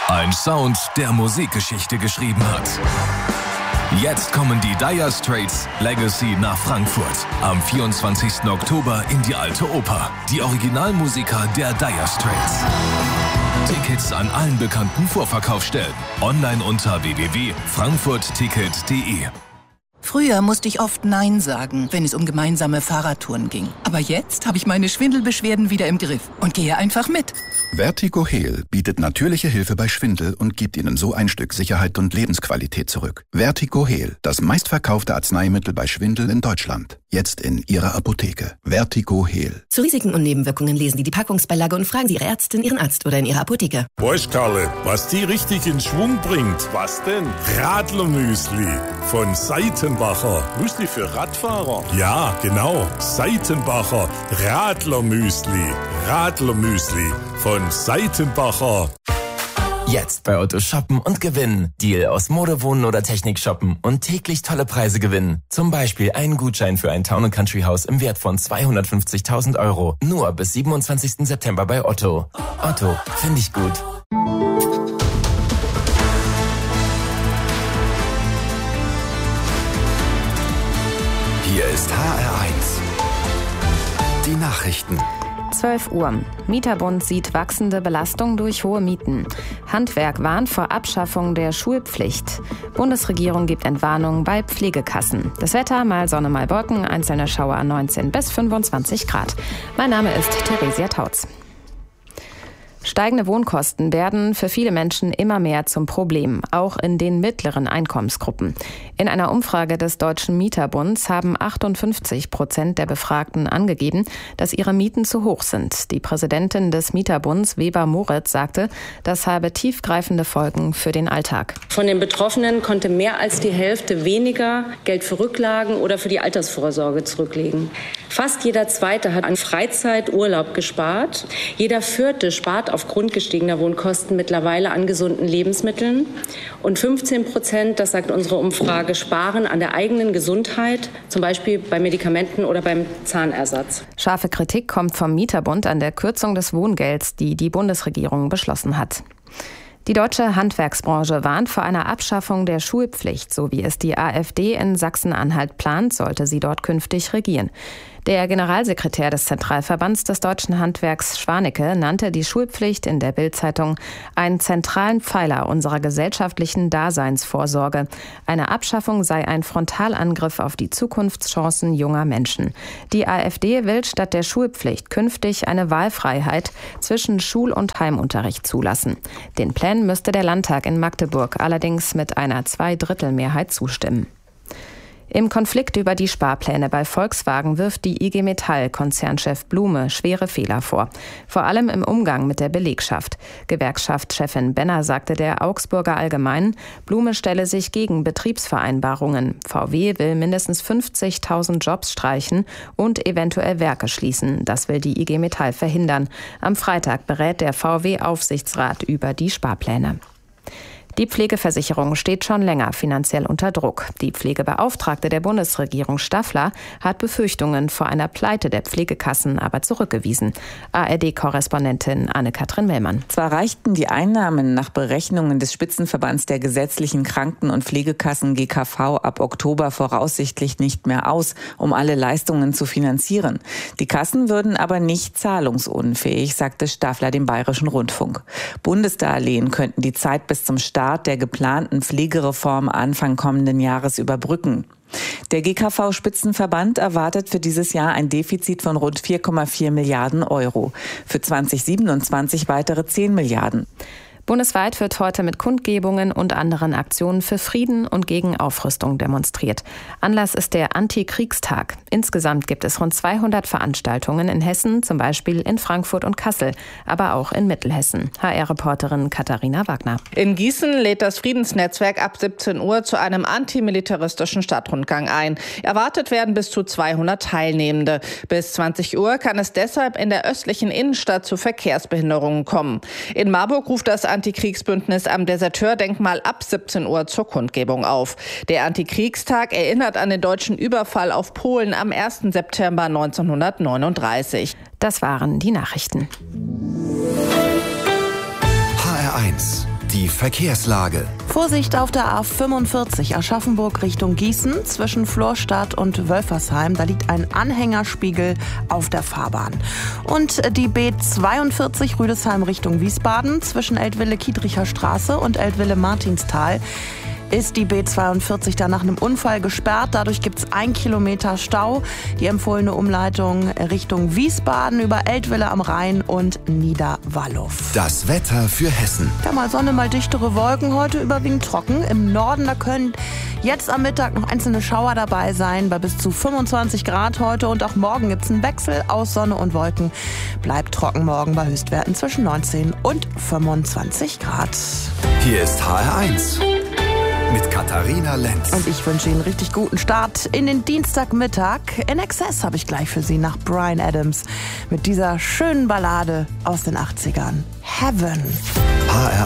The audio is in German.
Ein Sound, der Musikgeschichte geschrieben hat. Jetzt kommen die Dire Straits Legacy nach Frankfurt. Am 24. Oktober in die Alte Oper. Die Originalmusiker der Dire Straits. Tickets an allen bekannten Vorverkaufsstellen. Online unter www.frankfurtticket.de. Früher musste ich oft Nein sagen, wenn es um gemeinsame Fahrradtouren ging. Aber jetzt habe ich meine Schwindelbeschwerden wieder im Griff und gehe einfach mit. Vertigo Heal bietet natürliche Hilfe bei Schwindel und gibt Ihnen so ein Stück Sicherheit und Lebensqualität zurück. Vertigo Heal, das meistverkaufte Arzneimittel bei Schwindel in Deutschland. Jetzt in Ihrer Apotheke. Vertigo Heal. Zu Risiken und Nebenwirkungen lesen Sie die Packungsbeilage und fragen Sie Ihre Ärztin, Ihren Arzt oder in Ihrer Apotheke. Weißt, Karle, was die richtig in Schwung bringt? Was denn? Radlermüsli von Seitenbacher. Müsli für Radfahrer? Ja, genau. Seitenbacher Radlermüsli. Radlermüsli von Seitenbacher. Jetzt bei Otto shoppen und gewinnen. Deal aus Mode, Wohnen oder Technik shoppen und täglich tolle Preise gewinnen. Zum Beispiel einen Gutschein für ein Town & Country Haus im Wert von 250.000 €. Nur bis 27. September bei Otto. Otto, finde ich gut. Hier ist HR1. Die Nachrichten. 12 Uhr. Mieterbund sieht wachsende Belastung durch hohe Mieten. Handwerk warnt vor Abschaffung der Schulpflicht. Bundesregierung gibt Entwarnung bei Pflegekassen. Das Wetter, mal Sonne, mal Wolken, einzelne Schauer 19 bis 25 Grad. Mein Name ist Theresia Tautz. Steigende Wohnkosten werden für viele Menschen immer mehr zum Problem, auch in den mittleren Einkommensgruppen. In einer Umfrage des Deutschen Mieterbunds haben 58% der Befragten angegeben, dass ihre Mieten zu hoch sind. Die Präsidentin des Mieterbunds, Weber Moritz, sagte, das habe tiefgreifende Folgen für den Alltag. Von den Betroffenen konnte mehr als die Hälfte weniger Geld für Rücklagen oder für die Altersvorsorge zurücklegen. Fast jeder Zweite hat an Freizeit, Urlaub gespart. Jeder Vierte spart aufgrund gestiegener Wohnkosten mittlerweile an gesunden Lebensmitteln. Und 15%, das sagt unsere Umfrage, sparen an der eigenen Gesundheit, zum Beispiel bei Medikamenten oder beim Zahnersatz. Scharfe Kritik kommt vom Mieterbund an der Kürzung des Wohngelds, die die Bundesregierung beschlossen hat. Die deutsche Handwerksbranche warnt vor einer Abschaffung der Schulpflicht. So wie es die AfD in Sachsen-Anhalt plant, sollte sie dort künftig regieren. Der Generalsekretär des Zentralverbands des deutschen Handwerks, Schwanecke, nannte die Schulpflicht in der Bild-Zeitung einen zentralen Pfeiler unserer gesellschaftlichen Daseinsvorsorge. Eine Abschaffung sei ein Frontalangriff auf die Zukunftschancen junger Menschen. Die AfD will statt der Schulpflicht künftig eine Wahlfreiheit zwischen Schul- und Heimunterricht zulassen. Den Plänen müsste der Landtag in Magdeburg allerdings mit einer Zweidrittelmehrheit zustimmen. Im Konflikt über die Sparpläne bei Volkswagen wirft die IG Metall-Konzernchef Blume schwere Fehler vor. Vor allem im Umgang mit der Belegschaft. Gewerkschaftschefin Benner sagte der Augsburger Allgemeinen, Blume stelle sich gegen Betriebsvereinbarungen. VW will mindestens 50.000 Jobs streichen und eventuell Werke schließen. Das will die IG Metall verhindern. Am Freitag berät der VW-Aufsichtsrat über die Sparpläne. Die Pflegeversicherung steht schon länger finanziell unter Druck. Die Pflegebeauftragte der Bundesregierung Staffler hat Befürchtungen vor einer Pleite der Pflegekassen aber zurückgewiesen. ARD-Korrespondentin Anne-Kathrin Mellmann. Zwar reichten die Einnahmen nach Berechnungen des Spitzenverbands der gesetzlichen Kranken- und Pflegekassen GKV ab Oktober voraussichtlich nicht mehr aus, um alle Leistungen zu finanzieren. Die Kassen würden aber nicht zahlungsunfähig, sagte Staffler dem Bayerischen Rundfunk. Bundesdarlehen könnten die Zeit bis zum Start der geplanten Pflegereform Anfang kommenden Jahres überbrücken. Der GKV-Spitzenverband erwartet für dieses Jahr ein Defizit von rund 4,4 Milliarden €. Für 2027 weitere 10 Milliarden. Bundesweit wird heute mit Kundgebungen und anderen Aktionen für Frieden und gegen Aufrüstung demonstriert. Anlass ist der Antikriegstag. Insgesamt gibt es rund 200 Veranstaltungen in Hessen, zum Beispiel in Frankfurt und Kassel, aber auch in Mittelhessen. HR-Reporterin Katharina Wagner. In Gießen lädt das Friedensnetzwerk ab 17 Uhr zu einem antimilitaristischen Stadtrundgang ein. Erwartet werden bis zu 200 Teilnehmende. Bis 20 Uhr kann es deshalb in der östlichen Innenstadt zu Verkehrsbehinderungen kommen. In Marburg ruft das Antikriegsbündnis am Deserteurdenkmal ab 17 Uhr zur Kundgebung auf. Der Antikriegstag erinnert an den deutschen Überfall auf Polen am 1. September 1939. Das waren die Nachrichten. HR1 die Verkehrslage. Vorsicht auf der A45 Aschaffenburg Richtung Gießen zwischen Florstadt und Wölfersheim. Da liegt ein Anhängerspiegel auf der Fahrbahn. Und die B42 Rüdesheim Richtung Wiesbaden zwischen Eltville-Kiedricher Straße und Eltville-Martinstal ist die B42 da nach einem Unfall gesperrt. Dadurch gibt es 1 Kilometer Stau. Die empfohlene Umleitung Richtung Wiesbaden über Eltville am Rhein und Niederwallow. Das Wetter für Hessen. Ja, mal Sonne, mal dichtere Wolken. Heute überwiegend trocken. Im Norden, da können jetzt am Mittag noch einzelne Schauer dabei sein. Bei bis zu 25 Grad heute und auch morgen gibt es einen Wechsel aus Sonne und Wolken. Bleibt trocken morgen bei Höchstwerten zwischen 19 und 25 Grad. Hier ist HR1. Mit Katharina Lenz. Und ich wünsche Ihnen einen richtig guten Start in den Dienstagmittag. In Excess habe ich gleich für Sie nach Bryan Adams mit dieser schönen Ballade aus den 80ern. Heaven. HR1.